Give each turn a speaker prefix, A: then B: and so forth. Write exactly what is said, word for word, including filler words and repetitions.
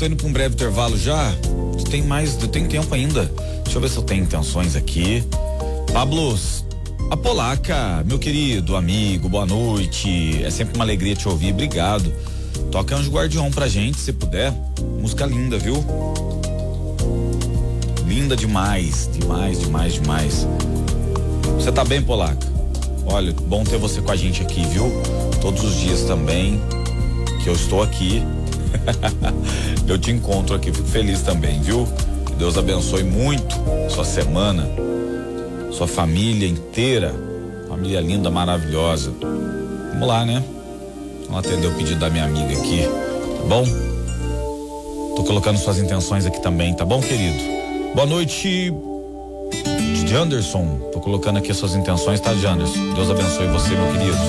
A: tô indo pra um breve intervalo já. Tem mais, tem tempo ainda. Deixa eu ver se eu tenho intenções aqui. Pablo, a Polaca, meu querido amigo, boa noite. É sempre uma alegria te ouvir, obrigado. Toca Anjo Guardião pra gente, se puder. Música linda, viu? Linda demais, demais, demais, demais. Você tá bem, Polaca? Olha, bom ter você com a gente aqui, viu? Todos os dias também, que eu estou aqui. Eu te encontro aqui, fico feliz também, viu? Que Deus abençoe muito sua semana, sua família inteira, família linda, maravilhosa. Vamos lá, né? Vamos atender o pedido da minha amiga aqui, tá bom? Tô colocando suas intenções aqui também, tá bom, querido? Boa noite, Janderson. Tô colocando aqui suas intenções, tá, Janderson? Deus abençoe você, meu querido.